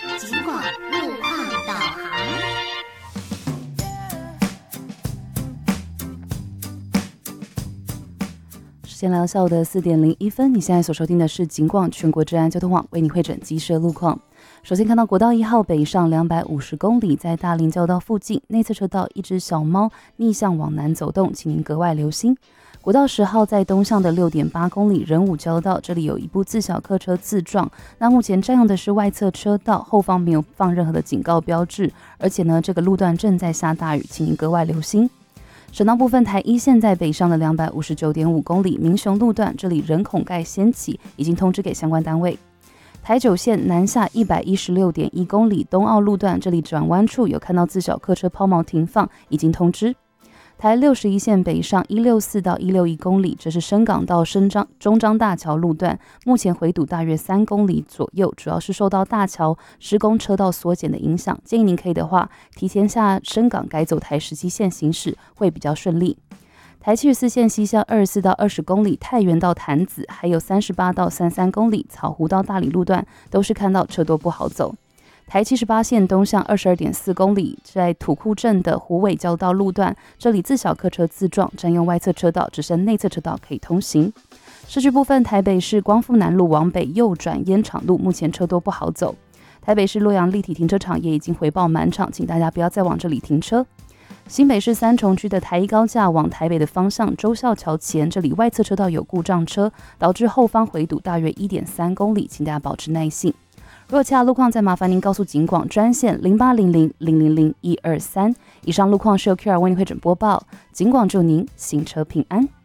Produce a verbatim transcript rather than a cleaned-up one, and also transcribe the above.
警广路况导航。 时间来到下午的四点零一分，你现在所收听的是警广全国治安交通网为你汇整机车路况。首先看到国道一号北上两百五十公里，在大林交道附近内侧车道一只小猫逆向往南走动，请您格外留心。国道十号在东向的 六点八公里仁武交道，这里有一部自小客车自撞，那目前占用的是外侧车道，后方没有放任何的警告标志，而且呢这个路段正在下大雨，请您格外留心。省道部分，台一线在北上的 两百五十九点五公里民雄路段，这里人孔盖掀起，已经通知给相关单位。台九线南下 一百一十六点一公里东澳路段，这里转弯处有看到自小客车抛锚停放，已经通知。台六十一线北上一百六十四到一百六十一公里，这是深港到深章中彰大桥路段，目前回堵大约三公里左右，主要是受到大桥施工车道缩减的影响，建议您可以的话提前下深港改走台十七线行驶会比较顺利。台七十四线西向二十四到二十公里太原到潭子，还有三十八到三十三公里草湖到大理路段都是看到车多不好走。台七十八线东向 二十二点四公里，在土库镇的湖尾交道路段，这里自小客车自撞，占用外侧车道，只剩内侧车道可以通行。市区部分，台北市光复南路往北右转烟厂路，目前车多不好走。台北市洛阳立体停车场也已经回报满场，请大家不要再往这里停车。新北市三重区的台一高架往台北的方向，忠孝桥前这里外侧车道有故障车，导致后方回堵大约 一点三公里，请大家保持耐性。如果其他路况，再麻烦您告诉警广专线零八零零零零零一二三。以上路况是由 Q R 为您汇整播报，警广祝您行车平安。